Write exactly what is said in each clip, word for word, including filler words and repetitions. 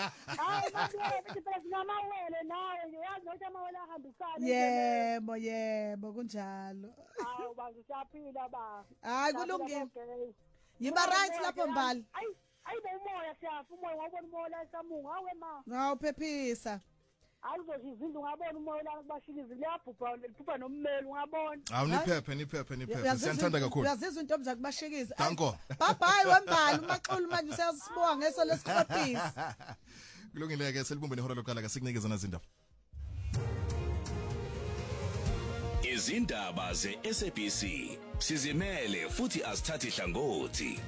Hayi manje ukuthi phela sinamawele nawe nje yazi ukuthi amawele ahambisana. Yebo yebo kunjalo. Hawu bazi siyaphila ba. Hayi kulungile. Yiba right lapho Mbali. Hayi hayi bomoya siyafa umoya ngabona umoya la esamunga hawe ma. Ngawuphephisa. Awuzothi izindlu ngabona umoya la kubashilizi liyabhubha liphupha nommeli ungabona. Awu niphephe niphephe niphephe siyanthanda kakhulu. Uyazizwa intombi zakubashikisa. Danko. Bye wembali uMaxulu manje usiyasibuka ngeso lesikhophisi. Kulungile ke selibumbe nehora lokuqala ke sikunikeza nazindaba. Izindaba ze-S A B C sizimele futhi asithathi hlangothi.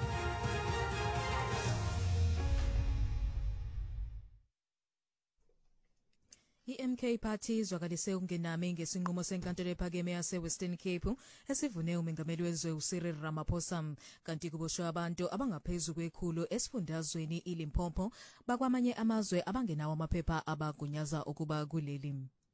I-M K Party izwakalise ukungenami ngesinqumo senkantolo ephakeme yase-Western Cape esivune umengameli wezwe uCyril Ramaphosa kanti kuboshwe abantu abangaphezu kwekhulu esifundazweni iLimpopo bakwamanye amazwe abangenawo amaphepha abagunyaza ukuba kuleli.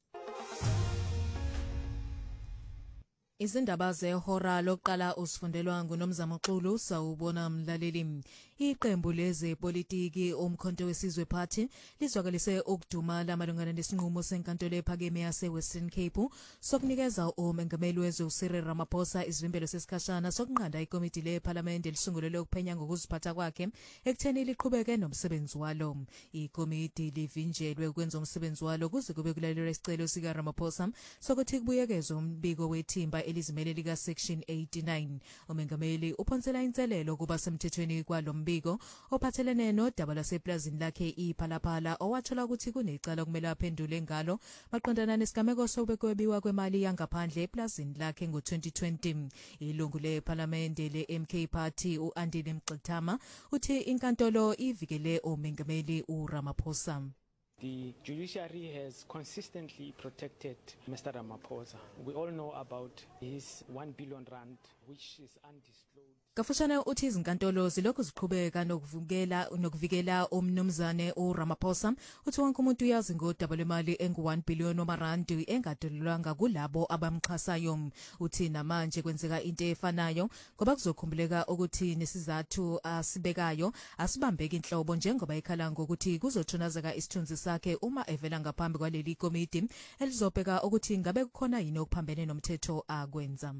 Izindaba zehora lokuqala usifundelwa nguNomzamo Xulu sawubona mlaleli. Iqembu leze politiki omkhonto wesizwe party lizwakalise ukuduma lamalungana nesinqumo senkantolo ephakeme yase-Western Cape sokunikeza umengameli wezwe uCyril Ramaphosa isivimbelo sesikhashana sokunqanda ikomiti leParliament elisungulelwe ukuphenya ngokuziphatha kwakhe ekutheni liqhubeke nomsebenzi walo. Ikomiti livinjelwe ukwenza umsebenzi walo kuze kube kulalelwa isicelo sika Ramaphosa sokuthi kubuyekezwe umbiko wethimba elizimele lika section eighty-nine. Umengameli uphonsela inselelo kuba semthethweni kwalo mbiko ophathelene nodaba lwaseplazini lakhe iPhalaphala owathola ukuthi kunecala kumele aphendule ngalo maqondana nesigameko sokwebiwa kwemali yangaphandle eplazini lakhe ngo twenty twenty. Ilungu leParliament le-M K Party uAndile Mxithama uthi inkantolo ivikele umengameli uRamaphosa. The judiciary has consistently protected Mister Ramaphosa. We all know about his one billion rand, which is undisclosed. Kafushane uthi izinkantolo zilokhu ziqhubeka nokuvikela nokuvikela umnumzane uRamaphosa uthi wonke umuntu uyazi ngodaba lwemali engu one billion omarandi engadololwanga kulabo abamxhasayo. Uthi namanje kwenzeka into efanayo ngoba kuzokhumbuleka ukuthi nesizathu asibekayo asibambeki inhlobo njengoba ikhala ngokuthi kuzothunazeka isithunzi sakhe uma evela ngaphambi kwaleli komiti elizobheka ukuthi ngabe kukhona yini okuphambene nomthetho akwenza.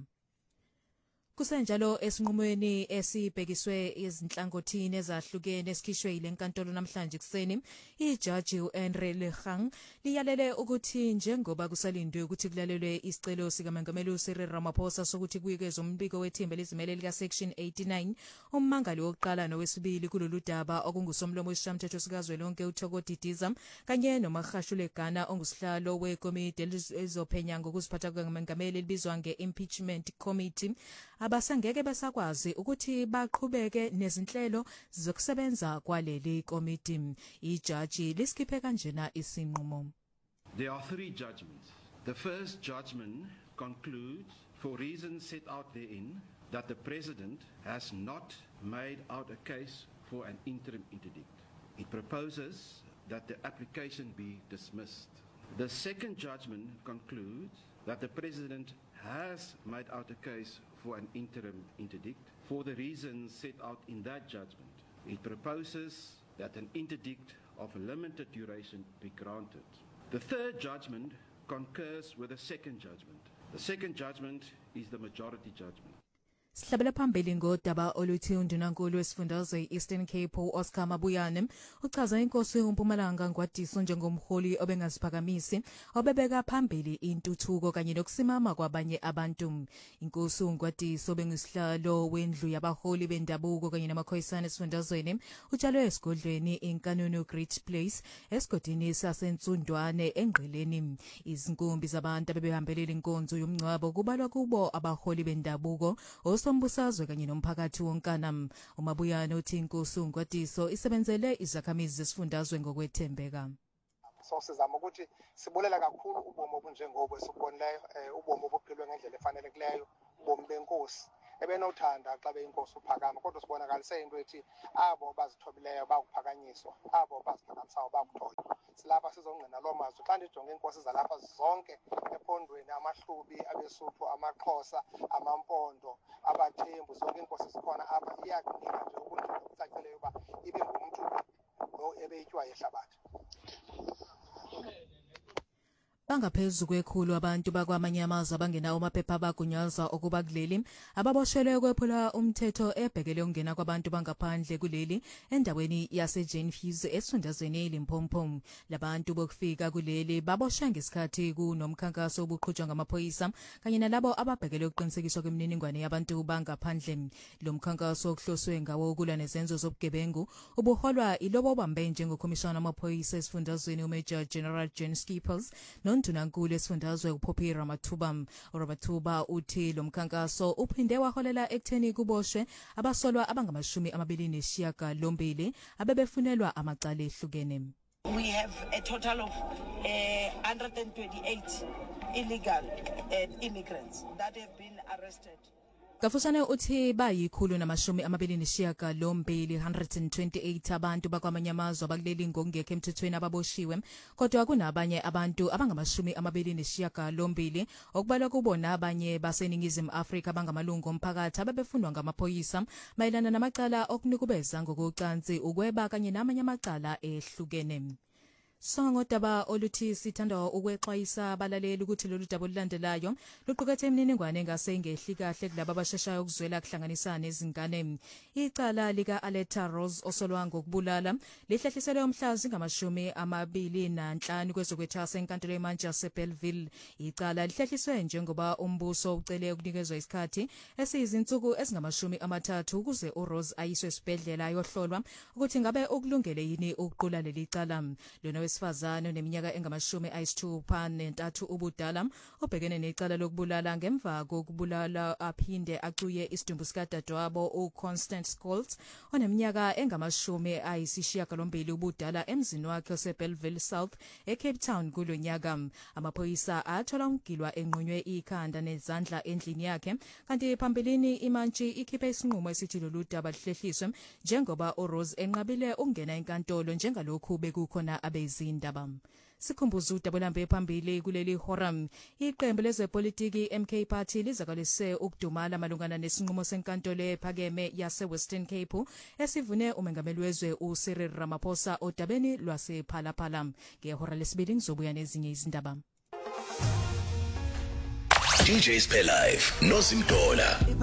Kusenjalo esinqumweni esibhekiswe izinhlangothini ezahlukene esikhishwe ile nkantolo namhlanje kuseni ijaji uEnre Lehang liyalele ukuthi njengoba kusalindwe ukuthi kulalelwe isicelo sikaMengameli uCyril Ramaphosa sokuthi kuyikezwe umbiko wethimba lezimele lika section eighty-nine ummangali wokuqala nowesibili kulolu daba okungusomlomo wesishamthetho sikazwelonke uThoko Didiza kanye nomahashule Ghana ongusihlalo wekomiti elizophenya ngokuziphatha kwamengameli elibizwa ngeimpeachment committee abasangeke besakwazi ukuthi baqhubeke nezinhlelo zokusebenza kwaleli komiti. Ijaji liskiphe kanjena isinqumo. There are three judgments. The first judgment concludes, for reasons set out therein, that the President has not made out a case for an interim interdict. It proposes that the application be dismissed. The second judgment concludes that the President has made out a case for an interim interdict for the reasons set out in that judgment. It proposes that an interdict of a limited duration be granted. The third judgment concurs with the second judgment. The second judgment is the majority judgment. Sihlabela phambili ngodaba oluthi undunankulu wesifundazwe Eastern Cape Oscar Mabuyane uchaza inkosi yoMpumalanga ngwadiso njengomholi obengaziphakamisi obebeka phambili intuthuko kanye nokusimama kwabanye abantu. Inkosi ngwadiso bengisihlalo wendlu yabaholi bendabuko kanye namakhoyisana esifundazweni utshalwe esigodlweni iNkanunu Great Place esigodini sasentsundwane engqeleni. Izinkumbi zabantu abebehambelele inkonzo yomncwabo kubalwa kubo abaholi bendabuko sombusazwe kanye nomphakathi wonkana. uMabuyane uthi inkosi ngwadiso isebenzele izakhamizi zesifundazwe ngokwethembeka. So sizama ukuthi sibulela kakhulu ubomo obunjengobo esibonileyo ubomo obuphilwe ngendlela efanelekileyo ubomo benkosi ebenothanda xa beyinkosi uphakama kodwa sibonakalise into ethi abo bazithobileyo bakuphakanyiswa abo baziphakamisayo bakuthola. Silapha sizongqina lo mazwi xa ndijonge inkosi zalapha zonke ephondweni amahlubi abesuthu amaXhosa amampondo abathembu zonke inkosi zikhona apha iyakunika nje ubuntu obucacileyo uba ibe ngumntu no ebeyitshwa yehlabathi. Bangaphezulu kwekhulu abantu bakwamanye amazwe abangenawo amaphepha abagunyaza okuba kuleli ababoshelwe kwephula umthetho ebhekele ukungena kwabantu bangaphandle kuleli endaweni yaseJane Hughes esifundazweni eLimpopo. Labantu bokufika kuleli baboshwe ngesikhathi kunomkhankaso obuqhutshwa ngamaphoyisa kanye nalabo ababhekele ukuqinisekiswa kwemininingwane yabantu bangaphandle. Lo mkhankaso okuhloswe ngawo ukulwa nezenzo zobugebengu ubuholwa ilobo bambe njengokhomishana wamaphoyisa esifundazweni uMajor General John Skippers Nondunankulu esifundazwe uPhophi Ramathuba. uRamathuba uthi lo mkhankaso uphinde waholela ekutheni kuboshwe abasolwa abangamashumi amabili nesishiyagalombili abebefunelwa amacala ehlukene. We have a total of uh, one hundred twenty-eight illegal uh, immigrants that have been arrested. Kafushane uthi bayikhulu namashumi amabili nesishiyagalombili one hundred twenty-eight abantu bakwamanye amazwe abakuleli ngokungekho emthethweni ababoshiwe, kodwa kunabanye abantu abangamashumi amabili nesishiyagalombili okubalwa kubona abanye baseningizimu Afrika abangamalungu omphakathi abebefundwa ngamaphoyisa mayelana namacala okunikubeza ngokucansi ukweba kanye namanye amacala ehlukene. Songodaba oluthi sithanda ukwexwayisa abalaleli ukuthi lolu daba olulandelayo luqukethe imininingwane engase ingehli kahle kulabo abasheshayo ukuzwela kuhlanganisa nezingane. Icala lika Aletta Rose osolwa ngokubulala lihlehliselwe umhla zingamashumi amabili nanhlanu kwezokwethasa enkantolo eManchester Belleville. Icala lihlehliswe njengoba umbuso ucele ukunikezwa isikhathi esiyizinsuku ezingamashumi amathathu ukuze uRose ayiswe esibhedlela ayohlolwa ukuthi ngabe ukulungele yini ukuqula leli cala. Lona wesifazane oneminyaka engamashumi ayisithupha nentathu ubudala ubhekene necala lokubulala ngemva kokubulala aphinde acuye isidumbu sikadadewabo uConstant Scholes oneminyaka engamashumi ayisishiyagalombili ubudala emzini wakhe oseBelleville South eCape Town kulonyaka. Amaphoyisa athola umgilwa enqunywe ikhanda nezandla endlini yakhe, kanti phambilini imantshi ikhiphe isinqumo esithi lolu daba lihlehliswe njengoba uRose enqabile ukungena enkantolo njengalokhu bekukhona abezindaba. Sikhumbuza udaba lambe phambili kuleli horam. Iqembu lezepolitiki M K Party lizakalise ukudumala malungana nesinqumo senkantolo ephakeme yase Western Cape esivune umengameli wezwe uCyril Ramaphosa odabeni lwasephalaphala. Ngehora lesibili ngizobuya nezinye izindaba. D J Spay Live, Nozimdola.